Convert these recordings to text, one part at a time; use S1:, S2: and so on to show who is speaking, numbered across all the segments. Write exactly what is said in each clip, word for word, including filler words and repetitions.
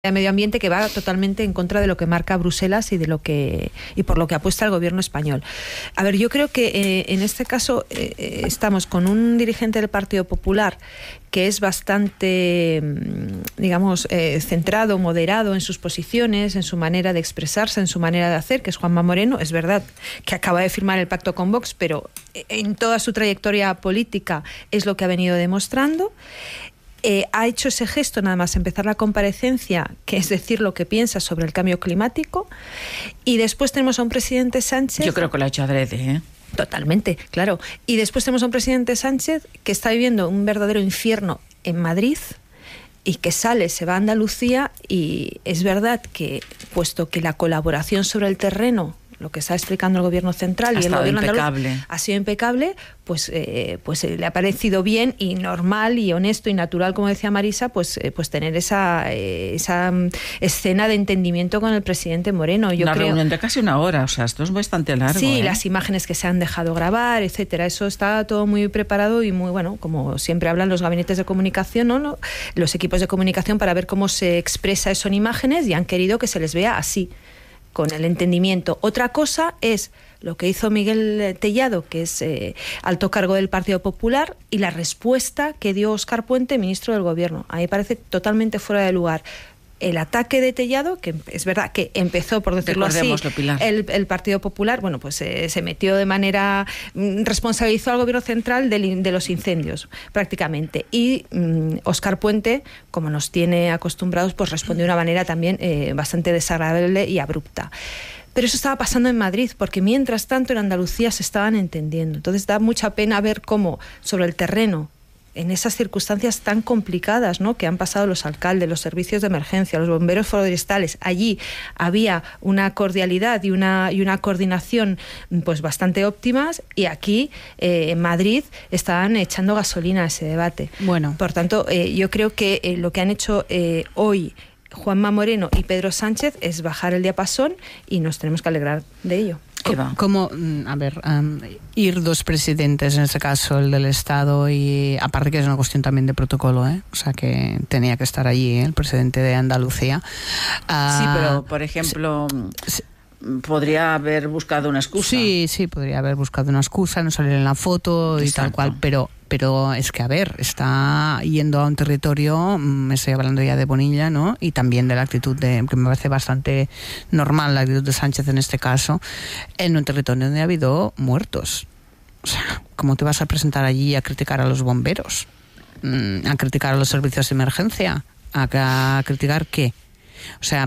S1: de medio ambiente que va totalmente en contra de lo que marca Bruselas y de lo que y por lo que apuesta el gobierno español. A ver, yo creo que eh, en este caso eh, estamos con un dirigente del Partido Popular que es bastante, digamos, eh, centrado, moderado en sus posiciones, en su manera de expresarse, en su manera de hacer, que es Juanma Moreno. Es verdad que acaba de firmar el pacto con Vox, pero en toda su trayectoria política es lo que ha venido demostrando. Eh, ha hecho ese gesto nada más empezar la comparecencia, que es decir lo que piensa sobre el cambio climático, y después tenemos a un presidente Sánchez...
S2: Yo creo que lo ha hecho adrede, ¿eh?
S1: Totalmente, claro. Y después tenemos a un presidente Sánchez que está viviendo un verdadero infierno en Madrid y que sale, se va a Andalucía, y es verdad que, puesto que la colaboración sobre el terreno, lo que está explicando el gobierno central
S2: ha
S1: y el gobierno
S2: impecable.
S1: andaluz ha sido impecable, pues, eh, pues eh, le ha parecido bien y normal y honesto y natural, como decía Marisa, pues, eh, pues tener esa, eh, esa um, escena de entendimiento con el presidente Moreno. Yo
S2: una
S1: creo,
S2: reunión de casi una hora, o sea, esto es bastante largo.
S1: Sí,
S2: ¿eh?
S1: Las imágenes que se han dejado grabar, etcétera, eso está todo muy preparado y muy, bueno, como siempre hablan los gabinetes de comunicación, ¿no? Los equipos de comunicación, para ver cómo se expresa eso en imágenes, y han querido que se les vea así, con el entendimiento. Otra cosa es lo que hizo Miguel Tellado, que es eh, alto cargo del Partido Popular, y la respuesta que dio Óscar Puente, ministro del Gobierno. A mí me parece totalmente fuera de lugar. El ataque de Tellado, que es verdad que empezó, por decirlo así, el, el Partido Popular, bueno, pues eh, se metió de manera, responsabilizó al gobierno central de, de los incendios, prácticamente. Y mm, Óscar Puente, como nos tiene acostumbrados, pues respondió de una manera también eh, bastante desagradable y abrupta. Pero eso estaba pasando en Madrid, porque mientras tanto en Andalucía se estaban entendiendo. Entonces da mucha pena ver cómo sobre el terreno, en esas circunstancias tan complicadas, ¿no?, que han pasado los alcaldes, los servicios de emergencia, los bomberos forestales, allí había una cordialidad y una, y una coordinación pues bastante óptimas, y aquí eh, en Madrid estaban echando gasolina a ese debate. Bueno. Por tanto, eh, yo creo que eh, lo que han hecho eh, hoy Juanma Moreno y Pedro Sánchez es bajar el diapasón, y nos tenemos que alegrar de ello.
S3: Como, a ver, um, ir dos presidentes, en este caso el del Estado, y aparte que es una cuestión también de protocolo, ¿eh? O sea que tenía que estar allí, ¿eh?, el presidente de Andalucía. Uh,
S2: sí, pero por ejemplo... Sí, podría haber buscado una excusa.
S3: Sí, sí, podría haber buscado una excusa, no salir en la foto. Exacto. Y tal cual, pero pero es que, a ver, está yendo a un territorio, me estoy hablando ya de Bonilla, ¿no?, y también de la actitud de, que me parece bastante normal, la actitud de Sánchez en este caso, en un territorio donde ha habido muertos. O sea, ¿cómo te vas a presentar allí a criticar a los bomberos? ¿A criticar a los servicios de emergencia? ¿A, a criticar qué? O sea...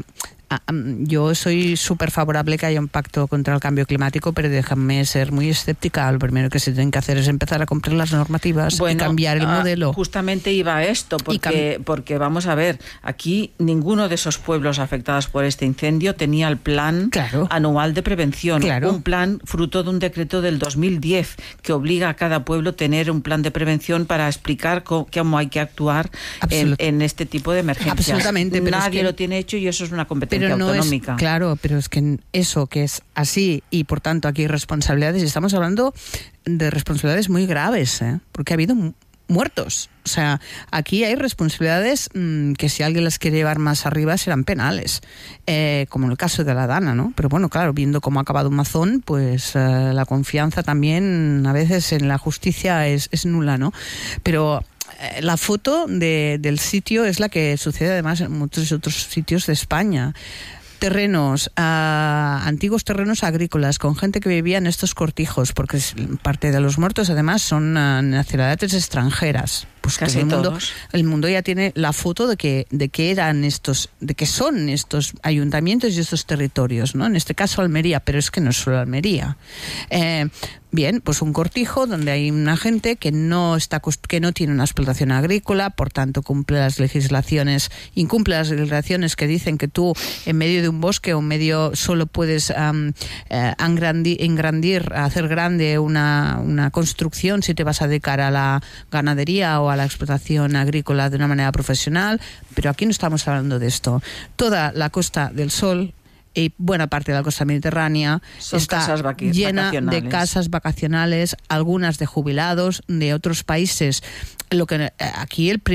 S3: Yo soy súper favorable que haya un pacto contra el cambio climático, pero déjame ser muy escéptica. Lo primero que se tiene que hacer es empezar a cumplir las normativas, bueno, y cambiar el modelo.
S2: Justamente iba a esto, porque, porque vamos a ver, aquí ninguno de esos pueblos afectados por este incendio tenía el plan claro. anual de prevención. Claro. Un plan fruto de un decreto del dos mil diez que obliga a cada pueblo a tener un plan de prevención para explicar cómo, cómo hay que actuar en, en este tipo de emergencias.
S3: Absolutamente. Pero
S2: Nadie
S3: es que...
S2: lo tiene hecho, y eso es una competencia
S3: pero no
S2: autonómica.
S3: Es, claro, pero es que eso que es así, y por tanto aquí hay responsabilidades, y estamos hablando de responsabilidades muy graves, ¿eh? Porque ha habido muertos. O sea, aquí hay responsabilidades mmm, que si alguien las quiere llevar más arriba serán penales, eh, como en el caso de la Dana, ¿no? Pero bueno, claro, viendo cómo ha acabado Mazón, pues eh, la confianza también a veces en la justicia es, es nula, ¿no? Pero la foto de, del sitio es la que sucede además en muchos otros sitios de España. Terrenos, uh, antiguos terrenos agrícolas, con gente que vivía en estos cortijos, porque parte de los muertos además son uh, nacionalidades extranjeras. Pues
S2: casi
S3: el mundo,
S2: todos.
S3: El mundo ya tiene la foto de que de que eran estos, de que son estos ayuntamientos y estos territorios, ¿no? En este caso Almería, pero es que no es solo Almería. Eh, Bien, pues un cortijo donde hay una gente que no está que no tiene una explotación agrícola, por tanto cumple las legislaciones, incumple las legislaciones que dicen que tú en medio de un bosque o en medio solo puedes um, eh, engrandir, engrandir, hacer grande una, una construcción si te vas a dedicar a la ganadería o a la explotación agrícola de una manera profesional, pero aquí no estamos hablando de esto. Toda la Costa del Sol y buena parte de la costa mediterránea
S2: Son
S3: está llena de casas vacacionales, algunas de jubilados de otros países. Lo que aquí el primer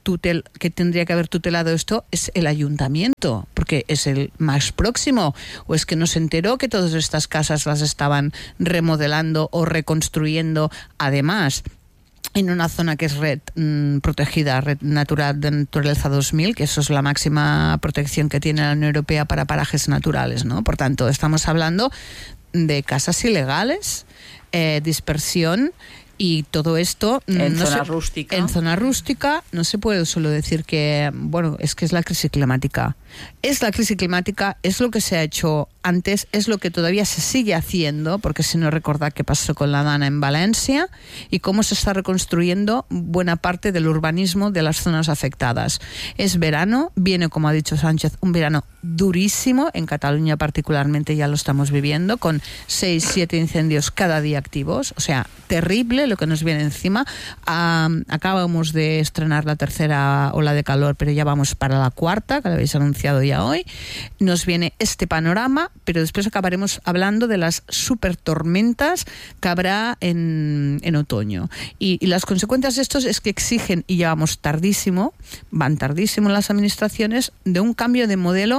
S3: tutel, que tendría que haber tutelado esto es el ayuntamiento, porque es el más próximo. ¿O es que no se enteró que todas estas casas las estaban remodelando o reconstruyendo? Además, en una zona que es red mmm, protegida, red natural de naturaleza dos mil, que eso es la máxima protección que tiene la Unión Europea para parajes naturales, ¿no? Por tanto, estamos hablando de casas ilegales, eh, dispersión, y todo esto
S2: en
S3: no
S2: zona
S3: se,
S2: rústica.
S3: En zona rústica no se puede solo decir que, bueno, es que es la crisis climática. Es la crisis climática, es lo que se ha hecho antes, es lo que todavía se sigue haciendo, porque si no recordad qué pasó con la Dana en Valencia y cómo se está reconstruyendo buena parte del urbanismo de las zonas afectadas. Es verano, viene, como ha dicho Sánchez, un verano durísimo, en Cataluña particularmente ya lo estamos viviendo, con seis, siete incendios cada día activos, o sea, terrible lo que nos viene encima. Um, acabamos de estrenar la tercera ola de calor, pero ya vamos para la cuarta, que lo habéis anunciado ya hoy. Nos viene este panorama, pero después acabaremos hablando de las super tormentas que habrá en, en otoño. Y, y las consecuencias de esto es que exigen, y ya vamos tardísimo, van tardísimo las administraciones, de un cambio de modelo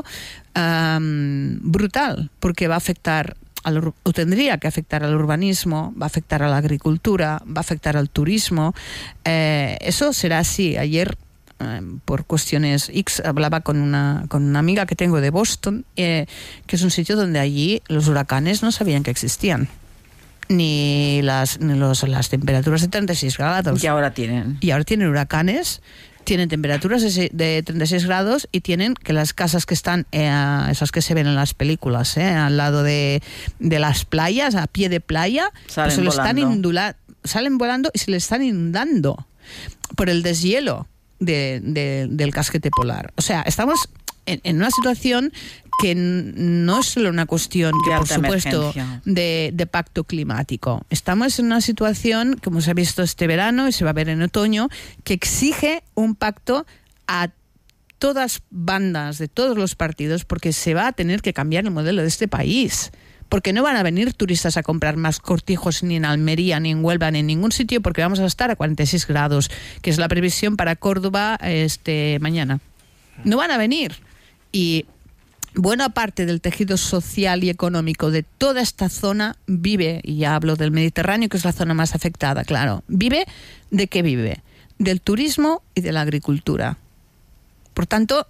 S3: um, brutal, porque va a afectar al, o tendría que afectar al urbanismo, va a afectar a la agricultura, va a afectar al turismo. Eh, eso será así. Ayer, eh, por cuestiones X, hablaba con una, con una amiga que tengo de Boston, eh, que es un sitio donde allí los huracanes no sabían que existían. Ni las, ni los, las temperaturas de treinta y seis grados.
S2: Y ahora tienen.
S3: Y ahora tienen huracanes. Tienen temperaturas de treinta y seis grados y tienen que las casas que están, eh, esas que se ven en las películas, eh, al lado de, de las playas, a pie de playa,
S2: salen,
S3: pues se
S2: volando.
S3: Están indula, salen volando y se le están inundando por el deshielo de, de, del casquete polar. O sea, estamos en, en una situación que no es solo una cuestión, que por supuesto, de, de pacto climático. Estamos en una situación, como se ha visto este verano y se va a ver en otoño, que exige un pacto a todas bandas, de todos los partidos, porque se va a tener que cambiar el modelo de este país. Porque no van a venir turistas a comprar más cortijos ni en Almería, ni en Huelva, ni en ningún sitio, porque vamos a estar a cuarenta y seis grados, que es la previsión para Córdoba este mañana. No van a venir. Y buena parte del tejido social y económico de toda esta zona vive, y ya hablo del Mediterráneo, que es la zona más afectada, claro, vive, ¿de qué vive? Del turismo y de la agricultura. Por tanto,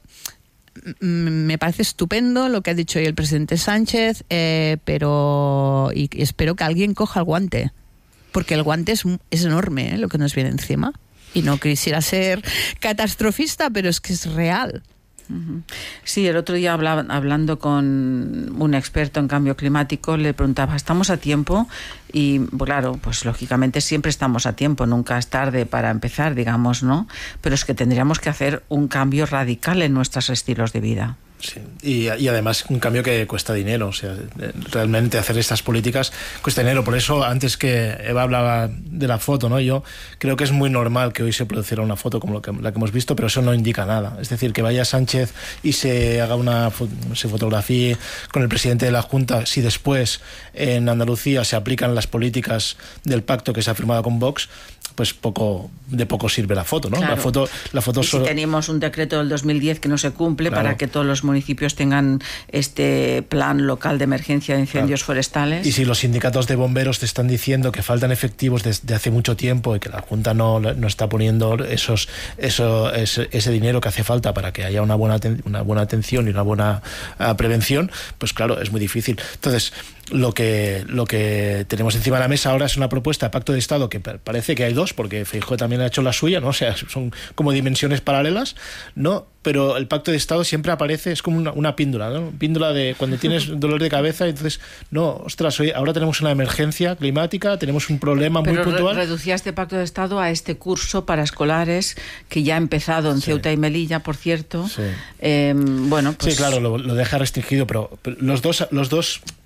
S3: me parece estupendo lo que ha dicho hoy el presidente Sánchez, eh, pero y espero que alguien coja el guante, porque el guante es, es enorme, eh, lo que nos viene encima. Y no quisiera ser catastrofista, pero es que es real.
S2: Sí, el otro día hablaba, hablando con un experto en cambio climático, le preguntaba, ¿estamos a tiempo? Y claro, pues lógicamente siempre estamos a tiempo, nunca es tarde para empezar, digamos, ¿no? Pero es que tendríamos que hacer un cambio radical en nuestros estilos de vida.
S4: Sí, y, y además un cambio que cuesta dinero, o sea, realmente hacer estas políticas cuesta dinero. Por eso, antes que Eva hablaba de la foto, ¿no? Yo creo que es muy normal que hoy se produciera una foto como lo que, la que hemos visto, pero eso no indica nada. Es decir, que vaya Sánchez y se haga una se fotografíe con el presidente de la Junta, si después en Andalucía se aplican las políticas del pacto que se ha firmado con Vox, pues poco de poco sirve la foto, ¿no?
S2: Claro.
S4: La foto, la foto
S2: y
S4: solo...
S2: si tenemos un decreto del dos mil diez que no se cumple,
S4: claro,
S2: para que todos los municipios tengan este plan local de emergencia de incendios, claro, forestales.
S4: Y si los sindicatos de bomberos te están diciendo que faltan efectivos desde hace mucho tiempo y que la Junta no, no está poniendo esos, eso, ese, ese dinero que hace falta para que haya una buena, una buena atención y una buena uh, prevención, pues claro, es muy difícil. Entonces, lo que, lo que tenemos encima de la mesa ahora es una propuesta de pacto de Estado que parece que hay dos, porque Feijóo también ha hecho la suya, ¿no? O sea, son como dimensiones paralelas, ¿no? Pero el pacto de Estado siempre aparece, es como una, una píndula, ¿no? Píndula de cuando tienes dolor de cabeza, entonces, no, ostras, hoy, ahora tenemos una emergencia climática, tenemos un problema muy
S2: Pero
S4: puntual.
S2: Re- reducía este pacto de Estado a este curso para escolares que ya ha empezado en sí. Ceuta y Melilla, por cierto.
S4: Sí,
S2: eh, bueno, pues...
S4: sí, claro, lo, lo deja restringido, pero, pero los dos, los dos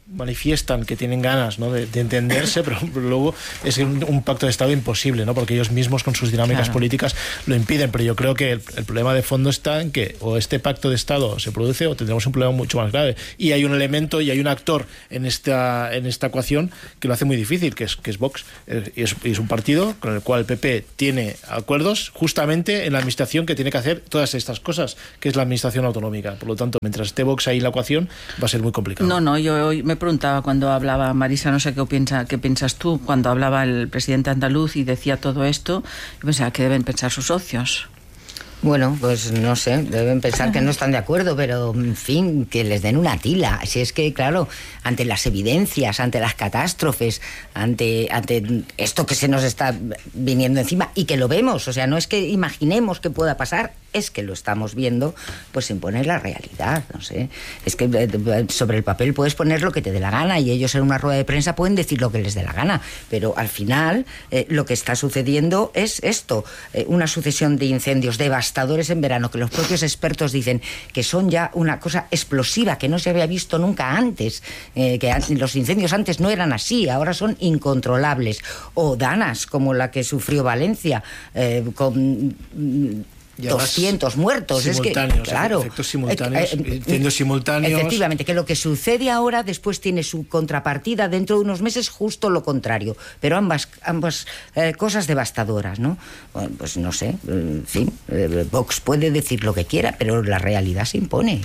S4: manifiestan que tienen ganas, ¿no?, de, de entenderse, pero luego es un, un pacto de Estado imposible, ¿no?, porque ellos mismos con sus dinámicas claro. políticas lo impiden. Pero yo creo que el, el problema de fondo está en que o este pacto de Estado se produce o tendremos un problema mucho más grave. Y hay un elemento y hay un actor en esta en esta ecuación que lo hace muy difícil, que es, que es Vox. Y es, y es un partido con el cual el P P tiene acuerdos justamente en la administración que tiene que hacer todas estas cosas, que es la administración autonómica. Por lo tanto, mientras esté Vox ahí en la ecuación, va a ser muy complicado.
S2: No, no, yo hoy me preguntaba cuando hablaba Marisa, no sé qué piensa, qué piensas tú, cuando hablaba el presidente andaluz y decía todo esto, yo pensaba que deben pensar sus socios.
S5: Bueno, pues no sé, deben pensar que no están de acuerdo, pero en fin, que les den una tila. Si es que, claro, ante las evidencias, ante las catástrofes, ante, ante esto que se nos está viniendo encima y que lo vemos, o sea, no es que imaginemos que pueda pasar, es que lo estamos viendo, pues se impone la realidad, no sé. Es que sobre el papel puedes poner lo que te dé la gana y ellos en una rueda de prensa pueden decir lo que les dé la gana, pero al final eh, lo que está sucediendo es esto, eh, una sucesión de incendios devastadores en verano, que los propios expertos dicen que son ya una cosa explosiva que no se había visto nunca antes, eh, que los incendios antes no eran así, ahora son incontrolables, o danas como la que sufrió Valencia, eh, con doscientos muertos,
S4: simultáneos,
S5: es que, claro,
S4: efectos simultáneos, eh, eh, incendios simultáneos.
S5: Efectivamente, que lo que sucede ahora después tiene su contrapartida dentro de unos meses, justo lo contrario, pero ambas ambas eh, cosas devastadoras, ¿no? Bueno, pues no sé, en fin, eh, Vox puede decir lo que quiera, pero la realidad se impone.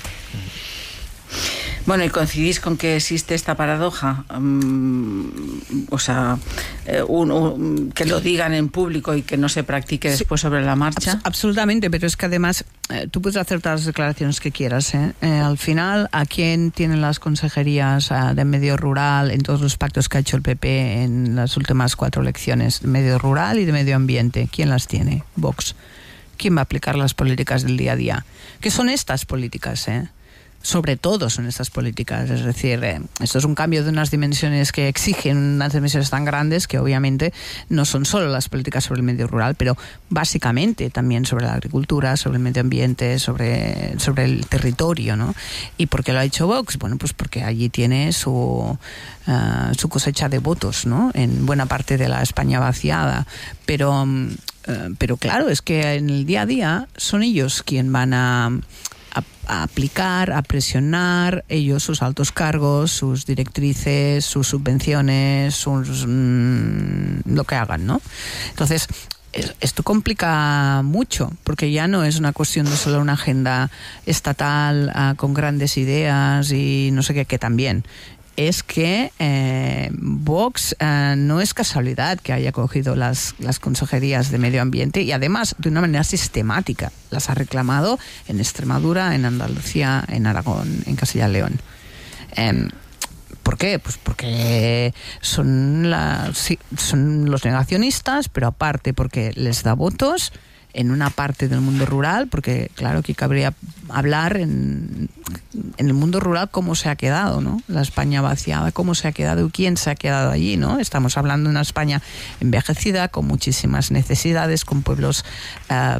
S2: Bueno, ¿y coincidís con que existe esta paradoja? Um, o sea, eh, un, un, que lo digan en público y que no se practique después sí, sobre la marcha.
S3: Abs- absolutamente, pero es que además eh, tú puedes hacer todas las declaraciones que quieras. ¿eh? Eh, al final, ¿a quién tienen las consejerías uh, de medio rural en todos los pactos que ha hecho el P P en las últimas cuatro elecciones? De medio rural y de medio ambiente. ¿Quién las tiene? Vox. ¿Quién va a aplicar las políticas del día a día? ¿Qué son estas políticas, eh? Sobre todo son estas políticas, es decir, eh, esto es un cambio de unas dimensiones que exigen unas dimensiones tan grandes que obviamente no son solo las políticas sobre el medio rural, pero básicamente también sobre la agricultura, sobre el medio ambiente, sobre, sobre el territorio, ¿no? ¿Y por qué lo ha hecho Vox? Bueno, pues porque allí tiene su, uh, su cosecha de votos, ¿no? En buena parte de la España vaciada, pero, uh, pero claro, es que en el día a día son ellos quien van a A, a aplicar, a presionar ellos sus altos cargos, sus directrices, sus subvenciones, sus mmm, lo que hagan, ¿no? Entonces, es, esto complica mucho, porque ya no es una cuestión de solo una agenda estatal uh, con grandes ideas y no sé qué, que también. Es que eh, Vox eh, no es casualidad que haya cogido las, las consejerías de medio ambiente y además de una manera sistemática las ha reclamado en Extremadura, en Andalucía, en Aragón, en Castilla y León. Eh, ¿Por qué? Pues porque son, la, sí, son los negacionistas, pero aparte porque les da votos en una parte del mundo rural, porque claro que cabría hablar en, en el mundo rural cómo se ha quedado, ¿no? La España vaciada, cómo se ha quedado y quién se ha quedado allí, ¿no? Estamos hablando de una España envejecida, con muchísimas necesidades, con pueblos uh,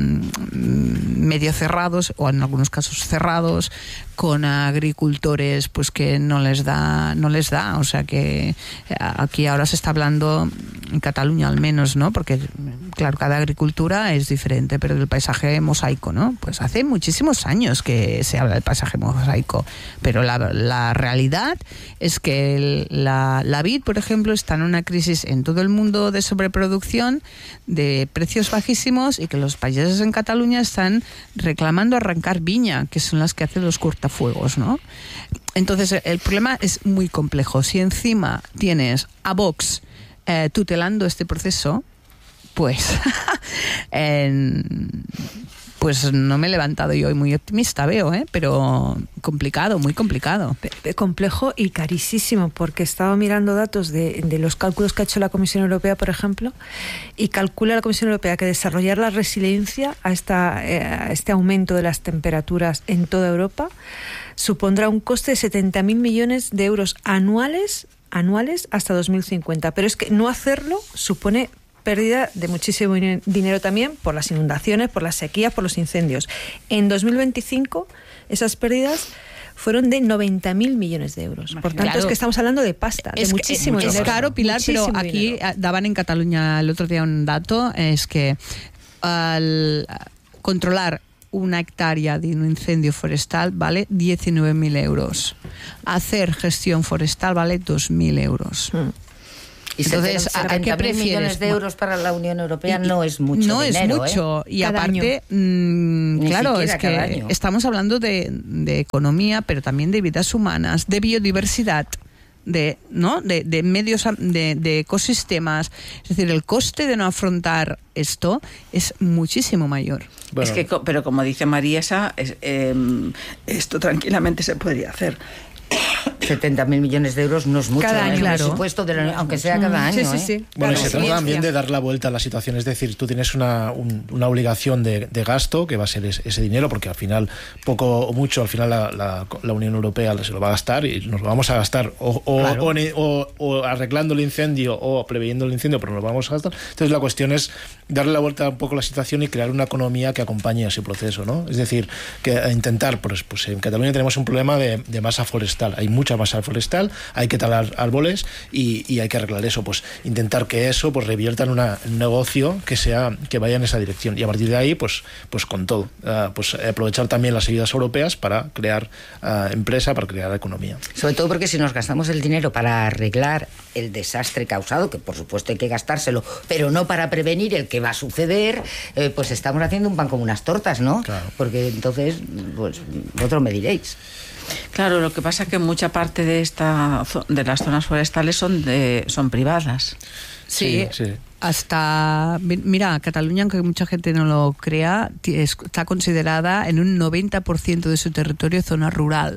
S3: medio cerrados o en algunos casos cerrados, con agricultores pues que no les da, no les da, o sea que aquí ahora se está hablando en Cataluña al menos, ¿no? Porque claro, cada agricultura es diferente, pero del paisaje mosaico, ¿no? Pues hace muchísimos años que se habla del paisaje mosaico, pero la, la realidad es que el, la, la vid, por ejemplo, está en una crisis en todo el mundo de sobreproducción, de precios bajísimos, y que los países en Cataluña están reclamando arrancar viña, que son las que hacen los cortafuegos, ¿no? Entonces el problema es muy complejo. Si encima tienes a Vox eh, tutelando este proceso, pues en, pues no me he levantado yo hoy muy optimista, veo, ¿eh? Pero complicado, muy complicado.
S1: Complejo y carísimo, porque he estado mirando datos de, de los cálculos que ha hecho la Comisión Europea, por ejemplo, y calcula la Comisión Europea que desarrollar la resiliencia a, esta, eh, a este aumento de las temperaturas en toda Europa supondrá un coste de setenta mil millones de euros anuales, anuales hasta dos mil cincuenta. Pero es que no hacerlo supone pérdida de muchísimo dinero también por las inundaciones, por las sequías, por los incendios. En dos mil veinticinco esas pérdidas fueron de noventa mil millones de euros. Por tanto, claro, es que estamos hablando de pasta, de
S3: es
S1: muchísimo
S3: que,
S1: dinero.
S3: Es caro, Pilar, muchísimo pero aquí dinero. Daban en Cataluña el otro día un dato, es que al controlar una hectárea de un incendio forestal vale diecinueve mil euros. Hacer gestión forestal vale dos mil euros. Mm.
S5: Y entonces, ¿a qué prefieres? Millones de euros para la Unión Europea y, no es mucho
S3: no
S5: dinero.
S3: No es mucho.
S5: ¿eh?
S3: Y cada aparte, mmm, claro, es que estamos hablando de, de economía, pero también de vidas humanas, de biodiversidad, de no de, de medios, de, de ecosistemas. Es decir, el coste de no afrontar esto es muchísimo mayor.
S2: Bueno. Es que, pero como dice Mariesa, es, eh, esto tranquilamente se podría hacer.
S5: setenta mil millones de euros no es mucho
S1: cada año,
S5: el
S1: claro.
S5: presupuesto de la, aunque sea cada año.
S1: Sí, sí, sí.
S5: ¿eh?
S4: Bueno,
S5: claro,
S4: y se trata también de dar la vuelta a la situación, es decir, tú tienes una, un, una obligación de, de gasto que va a ser ese, ese dinero, porque al final, poco o mucho, al final la, la, la Unión Europea se lo va a gastar y nos lo vamos a gastar o, o, claro. o, o, o arreglando el incendio o preveyendo el incendio, pero nos lo vamos a gastar. Entonces la cuestión es darle la vuelta un poco a la situación y crear una economía que acompañe a ese proceso, ¿no? Es decir, que intentar, pues, pues en Cataluña tenemos un problema de, de masa forestal, hay mucha masa forestal, hay que talar árboles y, y hay que arreglar eso, pues intentar que eso pues revierta en, una, en un negocio que sea que vaya en esa dirección y a partir de ahí pues pues con todo uh, pues aprovechar también las ayudas europeas para crear uh, empresa, para crear economía.
S5: Sobre todo porque si nos gastamos el dinero para arreglar el desastre causado, que por supuesto hay que gastárselo, pero no para prevenir el que va a suceder, eh, pues estamos haciendo un pan como unas tortas, ¿no?
S4: Claro.
S5: Porque entonces, pues vosotros me diréis.
S2: Claro, lo que pasa es que mucha parte de esta de las zonas forestales son de son privadas.
S3: Sí, sí, sí. Hasta mira, Cataluña, aunque mucha gente no lo crea, está considerada en un noventa por ciento de su territorio zona rural.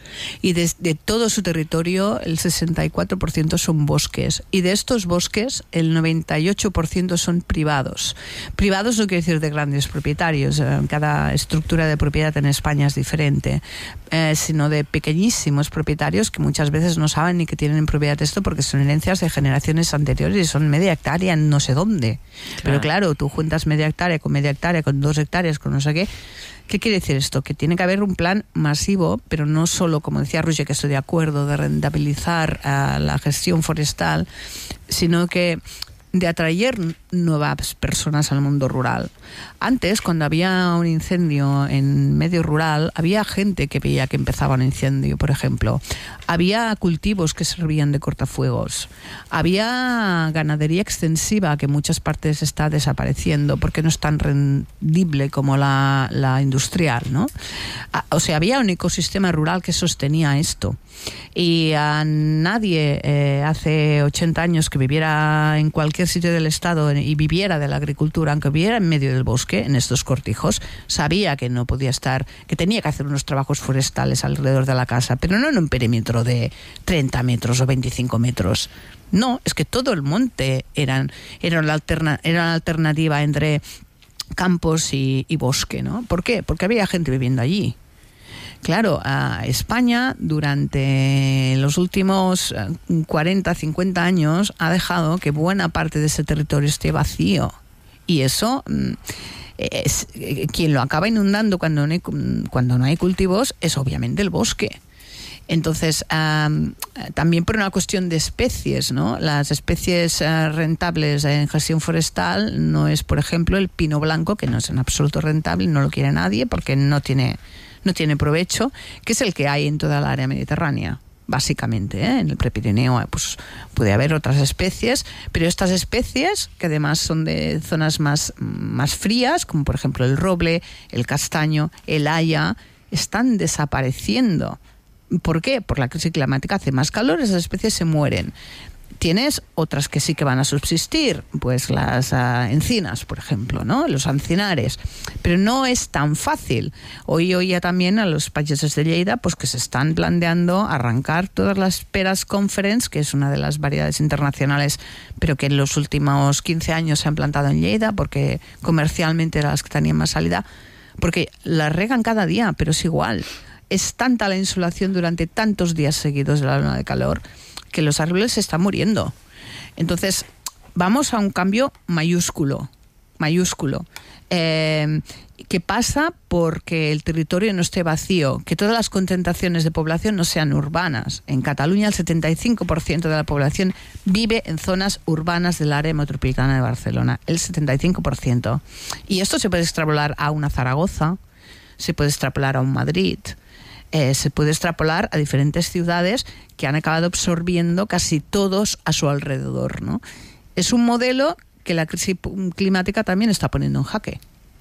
S3: Y de, de todo su territorio el sesenta y cuatro por ciento son bosques, y de estos bosques el noventa y ocho por ciento son privados. Privados no quiere decir de grandes propietarios, cada estructura de propiedad en España es diferente, eh, sino de pequeñísimos propietarios que muchas veces no saben ni que tienen en propiedad esto porque son herencias de generaciones anteriores y son media hectárea en no sé dónde. Claro. Pero claro, tú juntas media hectárea con media hectárea, con dos hectáreas, con no sé qué. ¿Qué quiere decir esto? Que tiene que haber un plan masivo, pero no solo, como decía Roger, que estoy de acuerdo, de rentabilizar uh, la gestión forestal, sino que de atraer nuevas personas al mundo rural. Antes, cuando había un incendio en medio rural, había gente que veía que empezaba un incendio, por ejemplo. Había cultivos que servían de cortafuegos. Había ganadería extensiva que en muchas partes está desapareciendo porque no es tan rendible como la, la industrial, ¿no? O sea, había un ecosistema rural que sostenía esto. Y a nadie eh, hace ochenta años que viviera en cualquier sitio del estado y viviera de la agricultura, aunque viviera en medio del bosque, en estos cortijos, sabía que no podía estar, que tenía que hacer unos trabajos forestales alrededor de la casa, pero no en un perímetro de treinta metros o veinticinco metros. No, es que todo el monte eran, era, la alterna, era la alternativa entre campos y, y bosque, ¿no? ¿Por qué? Porque había gente viviendo allí. Claro, a España durante los últimos cuarenta, cincuenta años ha dejado que buena parte de ese territorio esté vacío. Y eso, es, quien lo acaba inundando cuando no hay, cuando no hay cultivos es obviamente el bosque. Entonces, um, también por una cuestión de especies, ¿no? Las especies uh, rentables en gestión forestal no es, por ejemplo, el pino blanco, que no es en absoluto rentable, no lo quiere nadie porque no tiene... no tiene provecho, que es el que hay en toda el área mediterránea, básicamente, ¿eh? En el Prepirineo pues puede haber otras especies, pero estas especies, que además son de zonas más, más frías, como por ejemplo el roble, el castaño, el haya, están desapareciendo. ¿Por qué? Por la crisis climática hace más calor, esas especies se mueren. Tienes otras que sí que van a subsistir, pues las uh, encinas, por ejemplo, ¿no? Los encinares. Pero no es tan fácil. Hoy oía también a los pageses de Lleida pues que se están planteando arrancar todas las peras conference, que es una de las variedades internacionales, pero que en los últimos quince años se han plantado en Lleida porque comercialmente eran las que tenían más salida, porque las regan cada día, pero es igual. Es tanta la insolación durante tantos días seguidos de la luna de calor que los árboles se están muriendo. Entonces, vamos a un cambio mayúsculo, mayúsculo. Eh, ¿Qué pasa? Porque el territorio no esté vacío, que todas las concentraciones de población no sean urbanas. En Cataluña el setenta y cinco por ciento de la población vive en zonas urbanas del área metropolitana de Barcelona, el setenta y cinco por ciento. Y esto se puede extrapolar a una Zaragoza, se puede extrapolar a un Madrid, eh, se puede extrapolar a diferentes ciudades que han acabado absorbiendo casi todos a su alrededor, ¿no? Es un modelo que la crisis climática también está poniendo en jaque.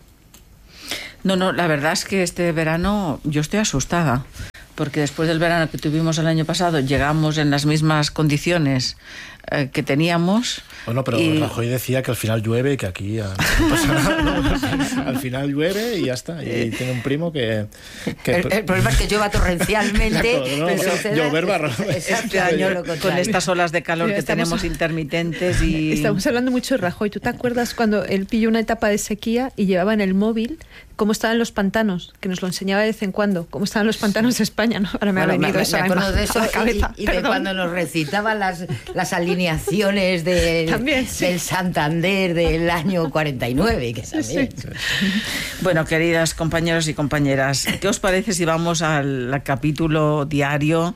S2: No, no, la verdad es que este verano yo estoy asustada, porque después del verano que tuvimos el año pasado llegamos en las mismas condiciones eh, que teníamos.
S4: Bueno, pero y... Rajoy decía que al final llueve y que aquí no pasa nada, ¿no? Al final llueve y ya está. Y tiene un primo que... que...
S5: El, el problema es que llueva torrencialmente.
S4: Claro, no, no, llover barro.
S2: Este año lo con estas olas de calor que estamos, tenemos intermitentes y...
S1: Estamos hablando mucho de Rajoy. ¿Tú te acuerdas cuando él pilló una etapa de sequía y llevaba en el móvil cómo estaban los pantanos? Que nos lo enseñaba de vez en cuando. Cómo estaban los pantanos de España, ¿no? Ahora me bueno, ha venido
S5: me,
S1: eso
S5: me acuerdo de eso
S1: a la cabeza.
S5: Y, y de cuando nos recitaba las, las alineaciones de,
S1: también, sí.
S5: del Santander del año cuarenta y nueve, que también. Sí.
S2: Bueno, queridas compañeros y compañeras, ¿qué os parece si vamos al, al capítulo diario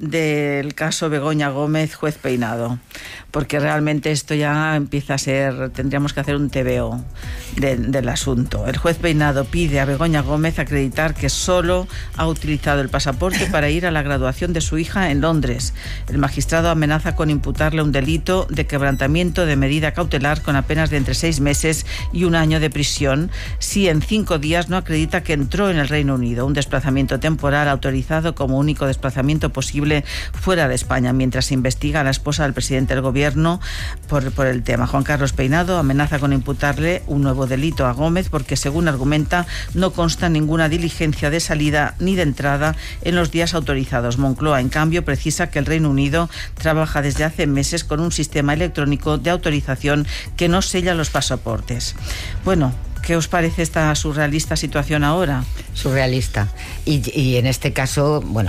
S2: del caso Begoña Gómez, juez Peinado? Porque realmente esto ya empieza a ser, tendríamos que hacer un T V O de, del asunto. El juez Peinado pide a Begoña Gómez acreditar que solo ha utilizado el pasaporte para ir a la graduación de su hija en Londres. El magistrado amenaza con imputarle un delito de quebrantamiento de medida cautelar con apenas de entre seis meses y un año de prisión si en cinco días no acredita que entró en el Reino Unido, un desplazamiento temporal autorizado como único desplazamiento posible fuera de España, mientras se investiga a la esposa del presidente del gobierno por, por el tema. Juan Carlos Peinado amenaza con imputarle un nuevo delito a Gómez porque, según argumenta, no consta ninguna diligencia de salida ni de entrada en los días autorizados. Moncloa, en cambio, precisa que el Reino Unido trabaja desde hace meses con un sistema electrónico de autorización que no sella los pasaportes. Bueno, ¿qué os parece esta surrealista situación ahora?
S5: Surrealista. Y, y en este caso, bueno,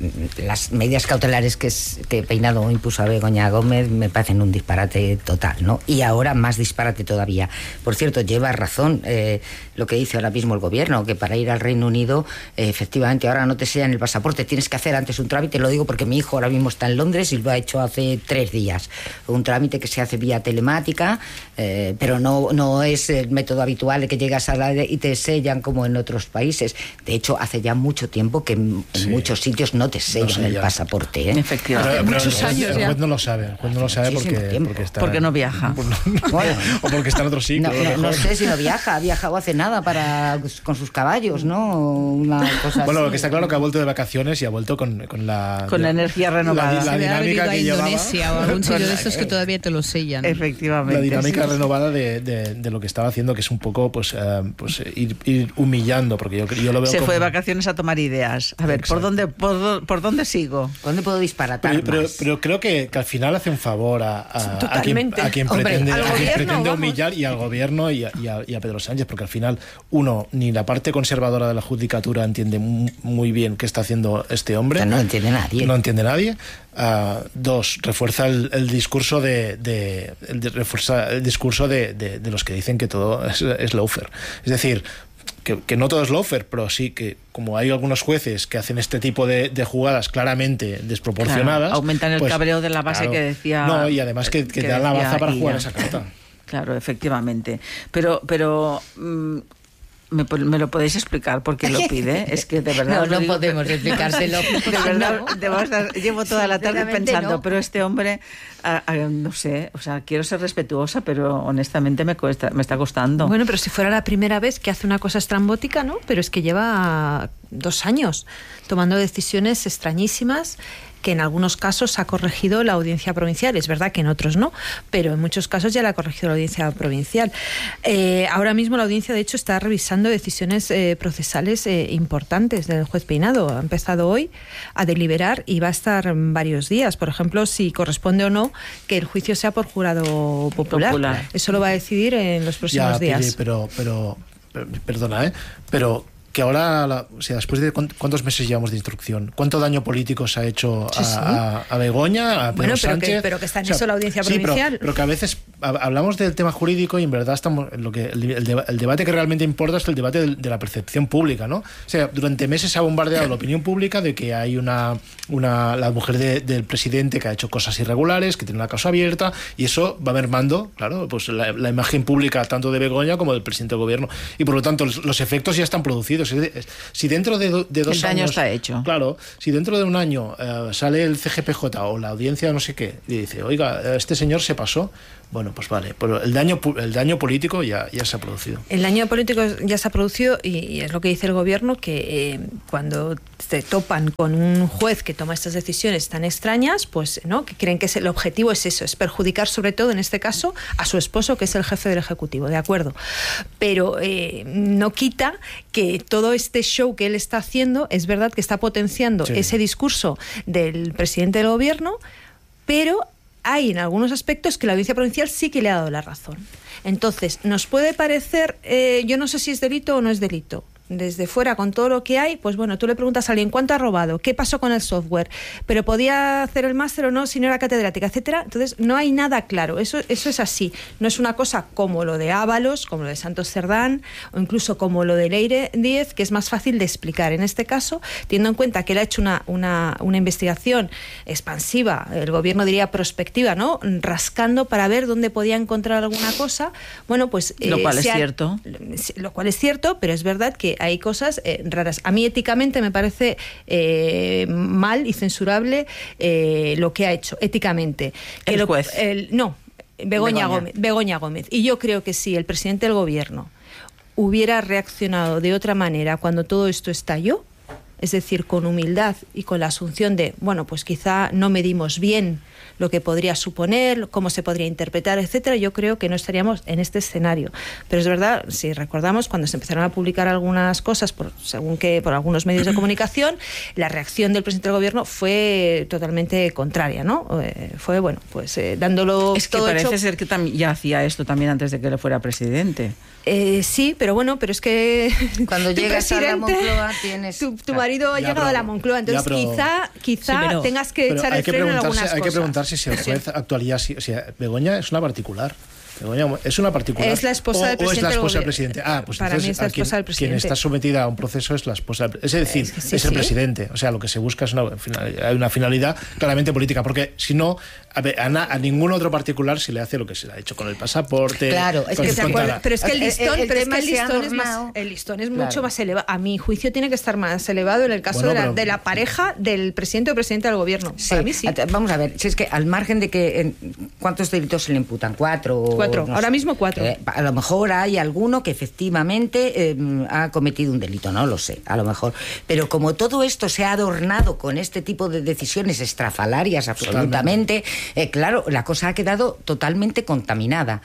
S5: las medidas cautelares que, es, que Peinado impuso a Begoña Gómez me parecen un disparate total, ¿no? Y ahora más disparate todavía. Por cierto, lleva razón eh, lo que dice ahora mismo el gobierno, que para ir al Reino Unido, eh, efectivamente, ahora no te sellan el pasaporte, tienes que hacer antes un trámite. Lo digo porque mi hijo ahora mismo está en Londres y lo ha hecho hace tres días. Un trámite que se hace vía telemática, eh, pero no, no es el método habitual de que llegas a la y te sellan como en otros países. De hecho, hace ya mucho tiempo que en, sí. en muchos sitios no te sellan no sé, el ya. pasaporte, ¿eh?
S2: Efectivamente.
S4: Pero, pero
S1: muchos
S4: el,
S1: años
S4: el
S1: ya.
S4: juez no lo sabe. El juez no lo sabe porque, porque está...
S2: Porque no viaja.
S5: Bueno,
S4: o porque está en otro sitio.
S5: No, no, no sé si no viaja. Ha viajado hace nada para con sus caballos, ¿no? Una cosa
S4: bueno,
S5: así.
S4: lo que está claro que ha vuelto de vacaciones y ha vuelto con, con la...
S2: Con la energía renovada.
S3: Se
S4: La, la dinámica
S3: a
S4: que
S3: Indonesia
S4: llevaba.
S3: O algún sitio de estos que todavía te lo sellan.
S2: Efectivamente.
S4: La dinámica
S2: sí.
S4: renovada de, de, de lo que estaba haciendo, que es un poco, pues, uh, pues ir, ir humillando, porque yo, yo lo veo
S2: Se
S4: como...
S2: fue de vacaciones a tomar ideas. A ver, ¿por dónde, por, ¿por dónde sigo?
S5: ¿Por dónde puedo disparatar
S4: pero, pero,
S5: más?
S4: pero creo que, que al final hace un favor a, a, a quien, a quien
S5: Hombre,
S4: pretende,
S5: al
S4: a quien
S5: gobierno,
S4: pretende
S5: vamos.
S4: humillar, y al gobierno y a, y, a, y a Pedro Sánchez, porque al final, uno, ni la parte conservadora de la judicatura entiende muy bien qué está haciendo este hombre.
S5: No entiende nadie.
S4: No entiende nadie. Uh, dos, refuerza el, el discurso de, de, el de refuerza el discurso de, de, de los que dicen que todo es, es lawfare. Es decir, que, que no todo es lawfare, pero sí que como hay algunos jueces que hacen este tipo de, de jugadas claramente desproporcionadas,
S2: claro, aumentan el
S4: pues,
S2: cabreo de la base
S4: claro,
S2: que decía.
S4: No, y además que, que, que te dan la baza para jugar esa carta.
S2: Claro, efectivamente. Pero, pero mmm, ¿Me, ¿Me lo podéis explicar por qué lo pide? Es que de verdad...
S5: No, no
S2: digo,
S5: podemos
S2: pero,
S5: explicárselo.
S2: De verdad, no. de verdad, llevo toda la tarde pensando,
S5: no.
S2: pero este hombre, a, a, no sé, o sea, quiero ser respetuosa, pero honestamente me, cuesta, me está costando.
S1: Bueno, pero si fuera la primera vez que hace una cosa estrambótica, ¿no? Pero es que lleva dos años tomando decisiones extrañísimas que en algunos casos ha corregido la audiencia provincial. Es verdad que en otros no, pero en muchos casos ya la ha corregido la audiencia provincial. Eh, ahora mismo la audiencia, de hecho, está revisando decisiones eh, procesales eh, importantes del juez Peinado. Ha empezado hoy a deliberar y va a estar varios días. Por ejemplo, si corresponde o no que el juicio sea por jurado popular. popular. Eso lo va a decidir en los próximos
S4: ya,
S1: días.
S4: Pili, pero, pero, pero, perdona, ¿eh? Pero... que ahora, la, o sea, después de cuántos meses llevamos de instrucción, cuánto daño político se ha hecho sí, a, sí. A, a Begoña, a Pedro
S1: bueno, pero
S4: Sánchez.
S1: Que, pero que está en
S4: o sea,
S1: eso la audiencia
S4: sí,
S1: provincial.
S4: Pero, pero que a veces hablamos del tema jurídico y en verdad estamos lo que el, el, deba, el debate que realmente importa es el debate de, de la percepción pública, ¿no? O sea, durante meses se ha bombardeado la opinión pública de que hay una, una la mujer de, del presidente que ha hecho cosas irregulares, que tiene una causa abierta, y eso va mermando, claro, pues la, la imagen pública tanto de Begoña como del presidente del gobierno, y por lo tanto los, los efectos ya están producidos. Si dentro de, do, de dos
S2: el daño
S4: años
S2: está hecho,
S4: claro, si dentro de un año eh, sale el C G P J o la audiencia no sé qué y dice, oiga, este señor se pasó, bueno, pues vale, pero el daño el daño político ya, ya se ha producido.
S1: El daño político ya se ha producido y, y es lo que dice el gobierno, que eh, cuando se topan con un juez que toma estas decisiones tan extrañas, pues no, que creen que es el objetivo es eso, es perjudicar sobre todo en este caso a su esposo, que es el jefe del Ejecutivo, de acuerdo, pero eh, no quita que todo este show que él está haciendo, es verdad que está potenciando sí. ese discurso del presidente del gobierno, pero hay en algunos aspectos que la audiencia provincial sí que le ha dado la razón. Entonces, nos puede parecer, eh, yo no sé si es delito o no es delito. Desde fuera, con todo lo que hay, pues bueno, tú le preguntas a alguien cuánto ha robado, qué pasó con el software, pero podía hacer el máster o no si no era catedrática, etcétera. Entonces, no hay nada claro. Eso, eso es así. No es una cosa como lo de Ábalos, como lo de Santos Cerdán, o incluso como lo de Leire Díez, que es más fácil de explicar. En este caso, teniendo en cuenta que él ha hecho una, una, una investigación expansiva, el gobierno diría prospectiva, ¿no? Rascando para ver dónde podía encontrar alguna cosa. Bueno, pues...
S2: Eh, lo cual es
S1: ha,
S2: cierto.
S1: Lo cual es cierto, pero es verdad que hay cosas eh, raras. A mí éticamente me parece eh, mal y censurable eh, lo que ha hecho, éticamente. Que
S2: el
S1: lo,
S2: juez.
S1: El, no, Begoña, Begoña. Gómez, Begoña Gómez. Y yo creo que sí, el presidente del gobierno hubiera reaccionado de otra manera cuando todo esto estalló, es decir, con humildad y con la asunción de, bueno, pues quizá no medimos bien lo que podría suponer, cómo se podría interpretar, etcétera, yo creo que no estaríamos en este escenario. Pero es verdad, si recordamos, cuando se empezaron a publicar algunas cosas, por, según que por algunos medios de comunicación, la reacción del presidente del gobierno fue totalmente contraria, ¿no? Eh, fue, bueno, pues eh, dándolo
S2: es que
S1: todo
S2: parece
S1: hecho...
S2: ser que tam- ya hacía esto también antes de que él fuera presidente.
S1: Eh, sí, pero bueno, pero es que
S5: cuando llegas a la Moncloa tienes...
S1: Tu, tu marido ha ya, llegado pero, a la Moncloa, entonces ya, pero, quizá, quizá sí, pero, tengas que echar el freno en algunas cosas.
S4: Hay que preguntarse si el juez actuaría así. O sea, Begoña es una particular. Begoña es una particular.
S1: Es la esposa
S4: o,
S1: del presidente.
S4: O es la esposa del presidente. Ah, pues
S1: para mí es la esposa
S4: quien,
S1: del presidente.
S4: Quien está sometida a un proceso es la esposa del, es decir, es, que sí, es el sí. presidente. O sea, lo que se busca es una, hay una finalidad claramente política, porque si no, a, a, a ningún otro particular se le hace lo que se le ha hecho con el pasaporte.
S5: Claro, es que se
S1: acuerda, pero es que el listón, el, el, el, pero es, que el listón es más, el listón es claro. mucho más elevado. A mi juicio tiene que estar más elevado en el caso bueno, de, la, pero, de la pareja del presidente o presidente del gobierno.
S5: Sí.
S1: Para mí sí.
S5: Vamos a ver, si es que al margen de que en, ¿cuántos delitos se le imputan? Cuatro.
S1: Cuatro.
S5: No
S1: Ahora
S5: sé.
S1: mismo cuatro.
S5: Eh, a lo mejor hay alguno que efectivamente eh, ha cometido un delito, no lo sé, a lo mejor. Pero como todo esto se ha adornado con este tipo de decisiones estrafalarias absolutamente, eh, claro, la cosa ha quedado totalmente contaminada.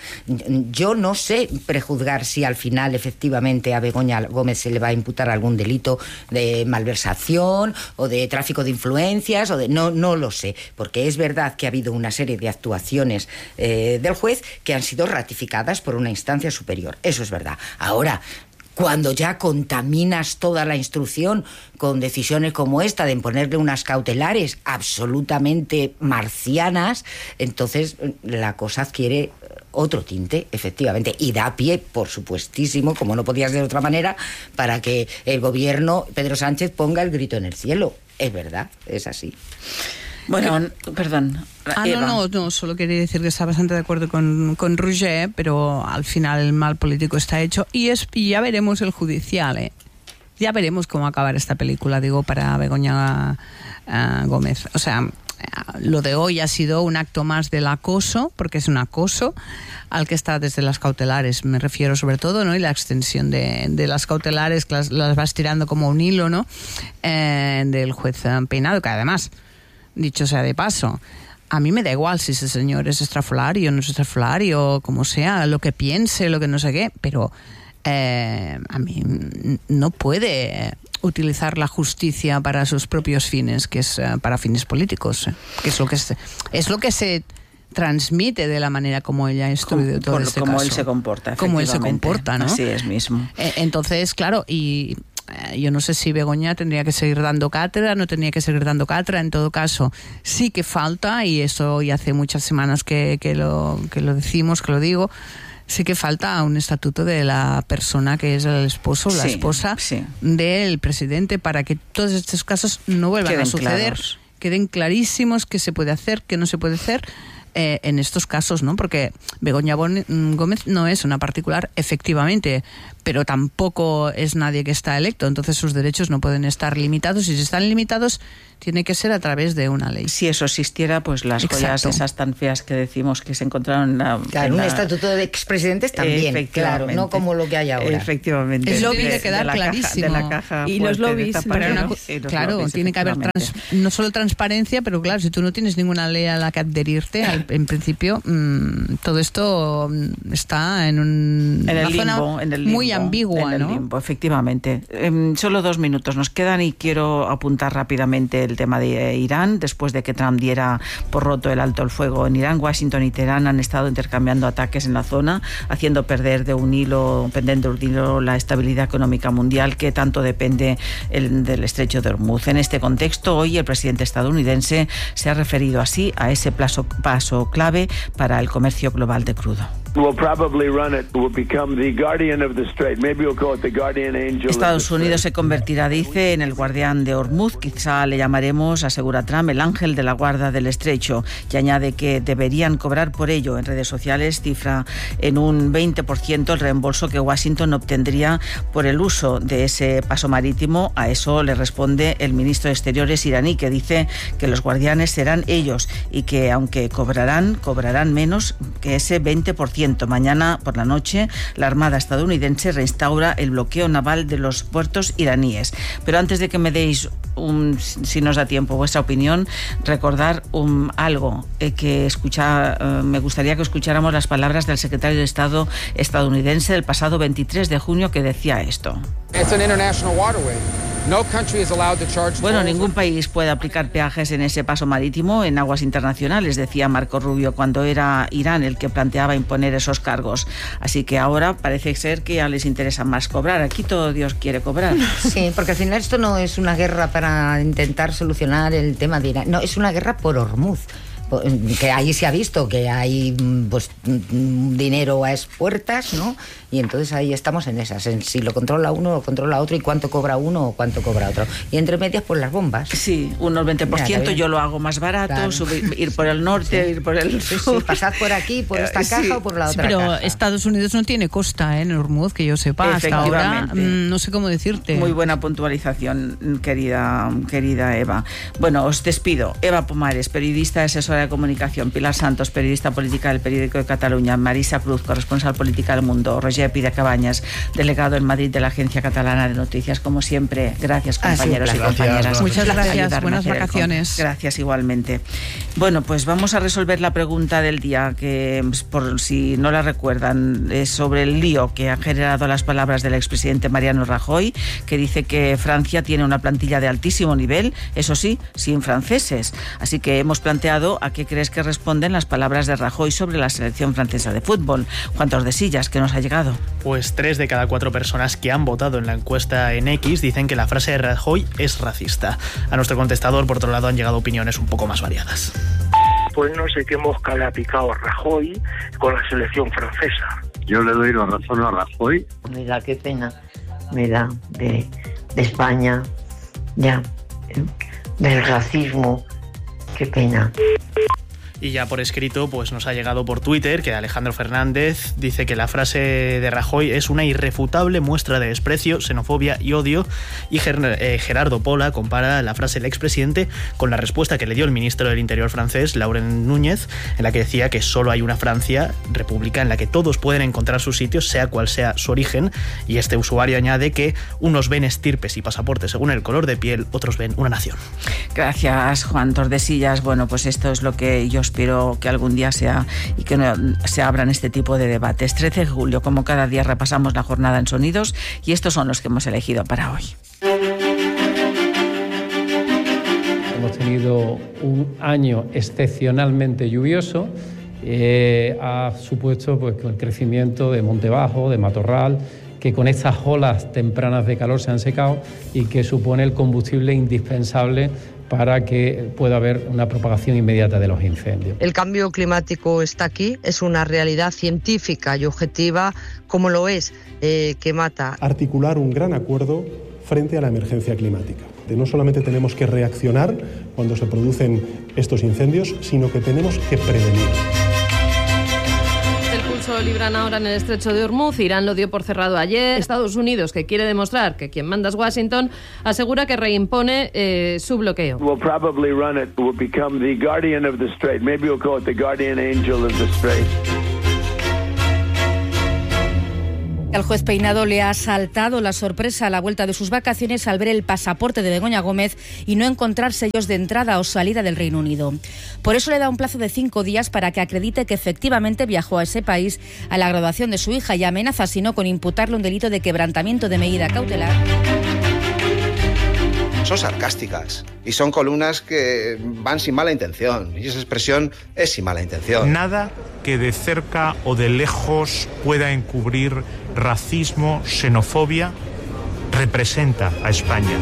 S5: Yo no sé prejuzgar si al final efectivamente a Begoña Gómez se le va a imputar algún delito de malversación o de tráfico de influencias o de no, no lo sé, porque es verdad que ha habido una serie de actuaciones eh, del juez que han sido ratificadas por una instancia superior. Eso es verdad. Ahora, cuando ya contaminas toda la instrucción con decisiones como esta de imponerle unas cautelares absolutamente marcianas, entonces la cosa adquiere otro tinte, efectivamente, y da pie, por supuestísimo, como no podía ser de otra manera, para que el gobierno, Pedro Sánchez, ponga el grito en el cielo. Es verdad, es así.
S2: Bueno, eh, perdón.
S3: Ah, no, no, no, solo quería decir que está bastante de acuerdo con, con Roger, pero al final el mal político está hecho y, es, y ya veremos el judicial, ¿eh? Ya veremos cómo acabar esta película, digo, para Begoña uh, Gómez. O sea, lo de hoy ha sido un acto más del acoso, porque es un acoso al que está desde las cautelares, me refiero sobre todo, ¿no? Y la extensión de, de las cautelares, que las, las vas tirando como un hilo, ¿no? Eh, del juez Peinado, que además, dicho sea de paso, a mí me da igual si ese señor es estrafalario, no es estrafalario, como sea, lo que piense, lo que no sé qué, pero eh, a mí no puede utilizar la justicia para sus propios fines, que es uh, para fines políticos, eh, que es lo que se, es lo que se transmite de la manera como ella ha instruido todo
S2: por,
S3: este
S2: como
S3: caso.
S2: Él se comporta,
S3: como él se comporta, ¿no?
S2: Así es mismo.
S3: Entonces, claro, y eh, yo no sé si Begoña tendría que seguir dando cátedra, no tendría que seguir dando cátedra. En todo caso, sí que falta, y eso ya hace muchas semanas que, que, lo, que lo decimos, que lo digo, sí que falta un estatuto de la persona que es el esposo o la sí, esposa sí. del presidente, para que todos estos casos no vuelvan queden a suceder, claros. Queden clarísimos qué se puede hacer, qué no se puede hacer eh, en estos casos, ¿no? Porque Begoña Gómez no es una particular, efectivamente, pero tampoco es nadie que está electo, entonces sus derechos no pueden estar limitados, y si están limitados tiene que ser a través de una ley.
S2: Si eso existiera, pues las Exacto. joyas esas tan feas que decimos que se encontraron en la...
S5: Claro, en un la... estatuto de expresidentes también, claro, no como lo que hay ahora.
S2: Efectivamente.
S3: El lobby tiene que quedar
S2: de
S3: clarísimo.
S2: Caja, de la caja
S1: y los lobbies.
S3: Pero una, sí, los claro, lobbies, tiene que haber trans, no solo transparencia, pero claro, si tú no tienes ninguna ley a la que adherirte, al, en principio mmm, todo esto está en, un,
S2: en el
S3: una
S2: limbo,
S3: zona
S2: en el limbo,
S3: muy ambigua,
S2: en el
S3: ¿no?
S2: limbo, efectivamente. Eh, solo dos minutos nos quedan y quiero apuntar rápidamente el tema de Irán. Después de que Trump diera por roto el alto el fuego en Irán, Washington y Teherán han estado intercambiando ataques en la zona, haciendo perder de un hilo, pendiente de un hilo, la estabilidad económica mundial que tanto depende el, del estrecho de Hormuz. En este contexto, hoy el presidente estadounidense se ha referido así a ese paso, paso clave para el comercio global de crudo. Estados Unidos se convertirá, dice, en el guardián de Hormuz. Quizá le llamaremos, asegura Trump, el ángel de la guarda del estrecho, y añade que deberían cobrar por ello. En redes sociales cifra en un veinte por ciento el reembolso que Washington obtendría por el uso de ese paso marítimo. A eso le responde el ministro de Exteriores iraní, que dice que los guardianes serán ellos y que aunque cobrarán, cobrarán menos que ese veinte por ciento. Mañana por la noche la Armada estadounidense restaura el bloqueo naval de los puertos iraníes. Pero antes de que me deis, un, si nos da tiempo, vuestra opinión, recordar un, algo eh, que escucha, eh, me gustaría que escucháramos las palabras del secretario de Estado estadounidense del pasado veintitrés de junio, que decía esto. Bueno, ningún país puede aplicar peajes en ese paso marítimo en aguas internacionales, decía Marco Rubio cuando era Irán el que planteaba imponer esos cargos. Así que ahora parece ser que ya les interesa más cobrar. Aquí todo Dios quiere cobrar.
S5: Sí, porque al final esto no es una guerra para intentar solucionar el tema de Irán. No, es una guerra por Hormuz. Que ahí se ha visto que hay pues dinero a expuertas, ¿no? Y entonces ahí estamos en esas, en si lo controla uno, lo controla otro, y cuánto cobra uno o cuánto cobra otro. Y entre medias, pues las bombas.
S2: Sí, unos veinte por ciento, ya, yo lo hago más barato, claro. subir, ir por el norte, sí. ir por el sur.
S5: Sí, sí, pasad por aquí, por esta caja sí. o por la otra
S3: sí, pero
S5: caja.
S3: Estados Unidos no tiene costa ¿eh? en Hormuz, que yo sepa, hasta ahora, mmm, no sé cómo decirte.
S2: Muy buena puntualización, querida, querida Eva. Bueno, os despido. Eva Pomares, periodista, asesora de comunicación. Pilar Santos, periodista política del Periódico de Cataluña. Marisa Cruz, corresponsal política del Mundo. Roger Pide Cabañas, delegado en Madrid de la Agencia Catalana de Noticias. Como siempre, gracias compañeros ah, sí, y
S4: gracias,
S2: compañeras.
S3: Muchas gracias, buenas vacaciones.
S2: Gracias igualmente. Bueno, pues vamos a resolver la pregunta del día, que por si no la recuerdan, es sobre el lío que han generado las palabras del expresidente Mariano Rajoy, que dice que Francia tiene una plantilla de altísimo nivel, eso sí, sin franceses. Así que hemos planteado a qué crees que responden las palabras de Rajoy sobre la selección francesa de fútbol. Juan Tordesillas, ¿qué nos ha llegado?
S6: Pues tres de cada cuatro personas que han votado en la encuesta en X dicen que la frase de Rajoy es racista. A nuestro contestador, por otro lado, han llegado opiniones un poco más variadas.
S7: Pues no sé qué mosca le ha picado a Rajoy con la selección francesa.
S8: Yo le doy la razón a Rajoy.
S9: Me da qué pena, me da de, de España, ya, del racismo, qué pena.
S6: Y ya por escrito, pues nos ha llegado por Twitter que Alejandro Fernández dice que la frase de Rajoy es una irrefutable muestra de desprecio, xenofobia y odio. Y Ger- eh, Gerardo Pola compara la frase del expresidente con la respuesta que le dio el ministro del Interior francés, Laurent Núñez, en la que decía que solo hay una Francia, república, en la que todos pueden encontrar sus sitios, sea cual sea su origen. Y este usuario añade que unos ven estirpes y pasaportes según el color de piel, otros ven una nación.
S2: Gracias, Juan Tordesillas. Bueno, pues esto es lo que yo espero que algún día sea y que no se abran este tipo de debates. trece de julio, como cada día, repasamos la jornada en sonidos y estos son los que hemos elegido para hoy.
S10: Hemos tenido un año excepcionalmente lluvioso. Eh, ha supuesto pues, el crecimiento de monte bajo, de matorral, que con estas olas tempranas de calor se han secado y que supone el combustible indispensable para que pueda haber una propagación inmediata de los incendios.
S11: El cambio climático está aquí, es una realidad científica y objetiva, como lo es, eh, que mata.
S12: Articular un gran acuerdo frente a la emergencia climática. No solamente tenemos que reaccionar cuando se producen estos incendios, sino que tenemos que prevenir.
S13: Libran ahora en el estrecho de Hormuz. Irán lo dio por cerrado ayer. Estados Unidos, que quiere demostrar que quien manda es Washington, asegura que reimpone eh, su bloqueo.
S14: We'll probably run it. We'll become the guardian of the strait. Maybe we'll call it the guardian angel of the strait.
S15: Al juez Peinado le ha saltado la sorpresa a la vuelta de sus vacaciones al ver el pasaporte de Begoña Gómez y no encontrar sellos de entrada o salida del Reino Unido. Por eso le da un plazo de cinco días para que acredite que efectivamente viajó a ese país a la graduación de su hija y amenaza, si no, con imputarle un delito de quebrantamiento de medida cautelar.
S16: Son sarcásticas y son columnas que van sin mala intención, y esa expresión es sin mala intención.
S17: Nada que de cerca o de lejos pueda encubrir racismo, xenofobia, representa a España.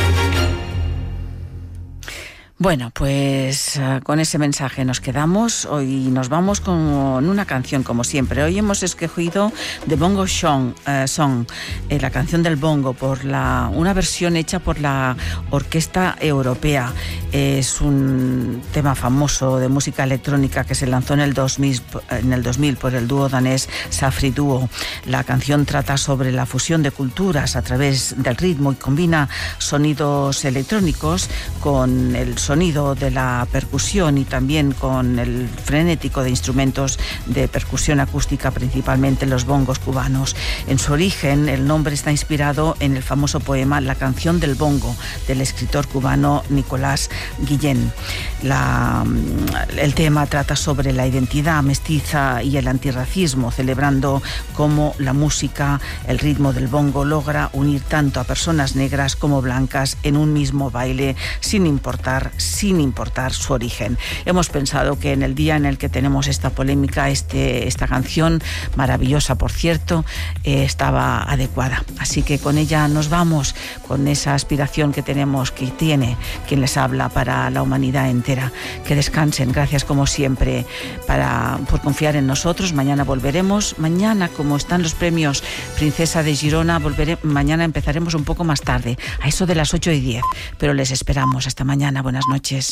S2: Bueno, pues uh, con ese mensaje nos quedamos. Hoy nos vamos con una canción, como siempre. Hoy hemos escogido The Bongo Song, uh, Song eh, la canción del bongo, por la una versión hecha por la Orquesta Europea. Es un tema famoso de música electrónica que se lanzó en el dos mil, en el dos mil por el dúo danés Safri Duo. La canción trata sobre la fusión de culturas a través del ritmo y combina sonidos electrónicos con el sonido de la percusión y también con el frenético de instrumentos de percusión acústica, principalmente los bongos cubanos. En su origen, el nombre está inspirado en el famoso poema La canción del bongo, del escritor cubano Nicolás Guillén. La, el tema trata sobre la identidad mestiza y el antirracismo, celebrando cómo la música, el ritmo del bongo logra unir tanto a personas negras como blancas en un mismo baile, sin importar sin importar su origen. Hemos pensado que en el día en el que tenemos esta polémica, este, esta canción, maravillosa por cierto, eh, estaba adecuada. Así que con ella nos vamos, con esa aspiración que tenemos, que tiene quien les habla para la humanidad entera. Que descansen. Gracias como siempre para, por confiar en nosotros. Mañana volveremos. Mañana, como están los premios Princesa de Girona, volveré, mañana empezaremos un poco más tarde, a eso de las ocho y diez. Pero les esperamos. Hasta mañana. Buenas noches.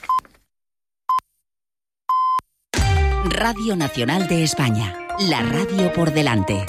S18: Radio Nacional de España, la radio por delante.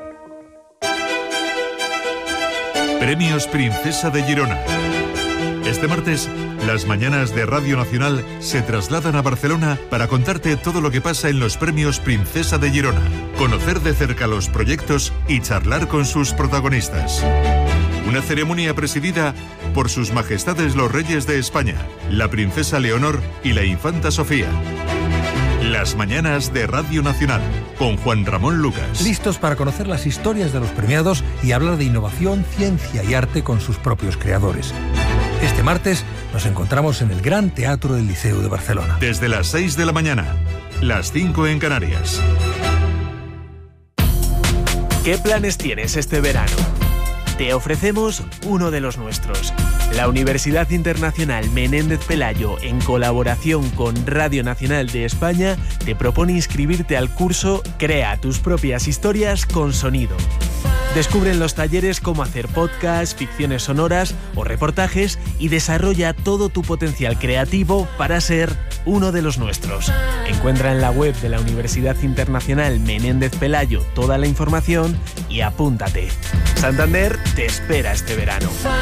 S19: Premios Princesa de Girona. Este martes, las mañanas de Radio Nacional se trasladan a Barcelona para contarte todo lo que pasa en los Premios Princesa de Girona, conocer de cerca los proyectos y charlar con sus protagonistas. Una ceremonia presidida por sus majestades los reyes de España, la princesa Leonor y la infanta Sofía. Las mañanas de Radio Nacional, con Juan Ramón Lucas.
S20: Listos para conocer las historias de los premiados y hablar de innovación, ciencia y arte con sus propios creadores. Este martes nos encontramos en el Gran Teatro del Liceu de Barcelona.
S19: Desde las seis de la mañana, las cinco en Canarias.
S21: ¿Qué planes tienes este verano? Te ofrecemos uno de los nuestros. La Universidad Internacional Menéndez Pelayo, en colaboración con Radio Nacional de España, te propone inscribirte al curso Crea tus propias historias con sonido. Descubre en los talleres cómo hacer podcasts, ficciones sonoras o reportajes y desarrolla todo tu potencial creativo para ser uno de los nuestros. Encuentra en la web de la Universidad Internacional Menéndez Pelayo toda la información y apúntate. Santander te espera este verano.